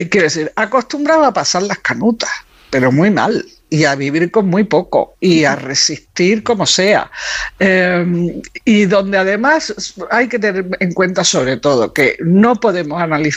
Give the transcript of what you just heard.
quiero decir, acostumbrado a pasar las canutas, pero muy mal, y a vivir con muy poco, y a resistir como sea. Y donde además hay que tener en cuenta sobre todo que no podemos analizar